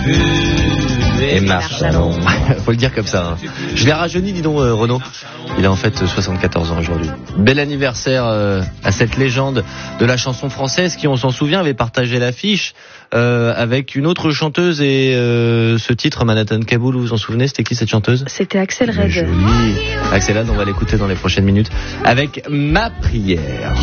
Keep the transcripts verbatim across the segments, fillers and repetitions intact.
Et Marchalon. Faut le dire comme ça. Hein. Je l'ai rajeuni, dis donc, euh, Renaud. Il a en fait soixante-quatorze ans aujourd'hui. Bel anniversaire euh, à cette légende de la chanson française qui, on s'en souvient, avait partagé l'affiche euh, avec une autre chanteuse et euh, ce titre, Manhattan Kaboul, vous vous en souvenez, c'était qui cette chanteuse ? C'était Axel Red. Joli. Axel Red, on va l'écouter dans les prochaines minutes avec Ma prière.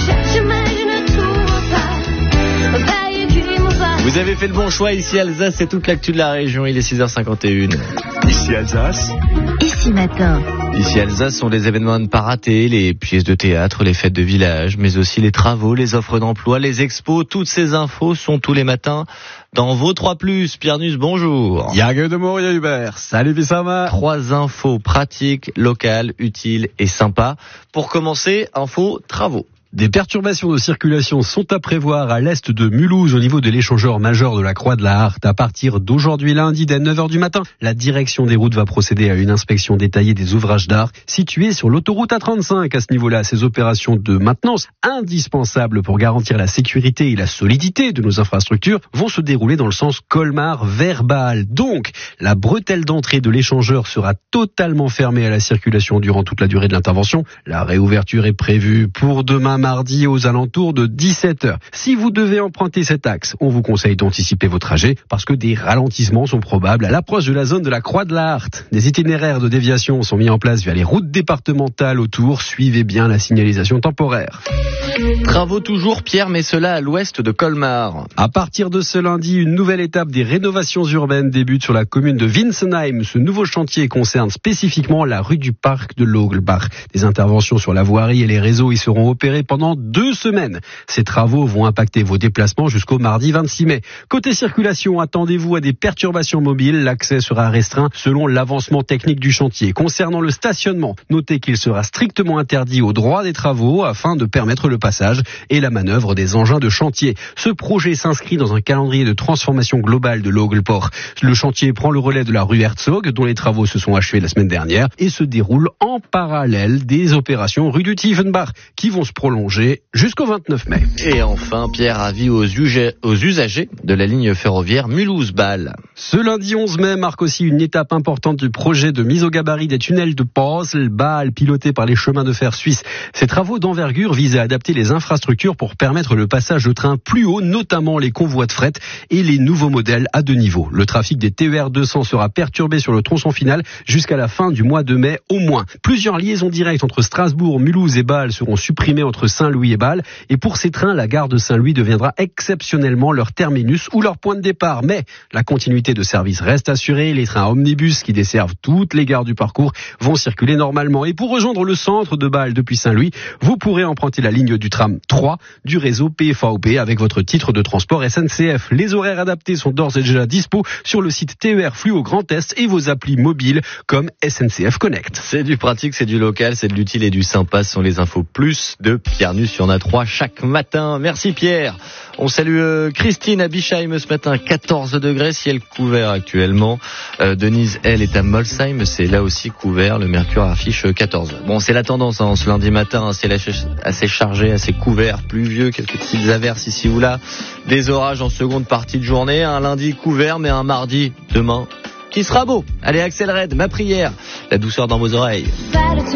Vous avez fait le bon choix, ici Alsace, c'est toute l'actu de la région, il est six heures cinquante et une. Ici Alsace. Ici matin. Ici Alsace sont les événements à ne pas rater, les pièces de théâtre, les fêtes de village, mais aussi les travaux, les offres d'emploi, les expos. Toutes ces infos sont tous les matins dans vos trois plus. Pierre Nuss, bonjour. Yage de Moria Hubert. Salut Bissama. Trois infos pratiques, locales, utiles et sympas. Pour commencer, info travaux. Des perturbations de circulation sont à prévoir à l'est de Mulhouse au niveau de l'échangeur majeur de la Croix de la Harte. À partir d'aujourd'hui lundi dès neuf heures du matin, la direction des routes va procéder à une inspection détaillée des ouvrages d'art situés sur l'autoroute A trente-cinq. À ce niveau-là, ces opérations de maintenance indispensables pour garantir la sécurité et la solidité de nos infrastructures vont se dérouler dans le sens Colmar vers Bâle. Donc, la bretelle d'entrée de l'échangeur sera totalement fermée à la circulation durant toute la durée de l'intervention. La réouverture est prévue pour demain mardi aux alentours de dix-sept heures. Si vous devez emprunter cet axe, on vous conseille d'anticiper vos trajets parce que des ralentissements sont probables à l'approche de la zone de la Croix de la Harte. Des itinéraires de déviation sont mis en place via les routes départementales autour. Suivez bien la signalisation temporaire. Travaux toujours, Pierre, mais cela à l'ouest de Colmar. À partir de ce lundi, une nouvelle étape des rénovations urbaines débute sur la commune de Winsenheim. Ce nouveau chantier concerne spécifiquement la rue du Parc de Logelbach. Des interventions sur la voirie et les réseaux y seront opérées pendant deux semaines. Ces travaux vont impacter vos déplacements jusqu'au mardi vingt-six mai. Côté circulation, attendez-vous à des perturbations mobiles. L'accès sera restreint selon l'avancement technique du chantier. Concernant le stationnement, notez qu'il sera strictement interdit au droit des travaux afin de permettre le passage et la manœuvre des engins de chantier. Ce projet s'inscrit dans un calendrier de transformation globale de Logelport. Le chantier prend le relais de la rue Herzog, dont les travaux se sont achevés la semaine dernière, et se déroule en parallèle des opérations rue du Tiefenbach qui vont se prolonger jusqu'au vingt-neuf mai. Et enfin, Pierre, avis aux, uge- aux usagers de la ligne ferroviaire Mulhouse-Bâle. Ce lundi onze mai marque aussi une étape importante du projet de mise au gabarit des tunnels de Posel-Bâle, piloté par les chemins de fer suisses. Ces travaux d'envergure visent à adapter les infrastructures pour permettre le passage de trains plus haut, notamment les convois de fret et les nouveaux modèles à deux niveaux. Le trafic des T E R deux cents sera perturbé sur le tronçon final jusqu'à la fin du mois de mai au moins. Plusieurs liaisons directes entre Strasbourg, Mulhouse et Bâle seront supprimées entre Saint-Louis et Bâle. Et pour ces trains, la gare de Saint-Louis deviendra exceptionnellement leur terminus ou leur point de départ. Mais la continuité de service reste assurée. Les trains omnibus qui desservent toutes les gares du parcours vont circuler normalement. Et pour rejoindre le centre de Bâle depuis Saint-Louis, vous pourrez emprunter la ligne du tram trois du réseau P F A O P avec votre titre de transport S N C F. Les horaires adaptés sont d'ores et déjà dispo sur le site T E R Fluo Grand Est et vos applis mobiles comme S N C F Connect. C'est du pratique, c'est du local, c'est de l'utile et du sympa. Ce sont les infos plus de Pierre Nuss. Il y en a trois chaque matin. Merci Pierre. On salue euh, Christine à Bischheim ce matin, quatorze degrés, ciel couvert actuellement. Euh, Denise, elle, est à Molsheim, c'est là aussi couvert. Le mercure affiche quatorze. Bon, c'est la tendance hein, ce lundi matin, un ciel assez chargé, assez couvert, pluvieux, quelques petites averses ici ou là. Des orages en seconde partie de journée. Un lundi couvert, mais un mardi demain qui sera beau. Allez, Axel Red, Ma prière. La douceur dans vos oreilles.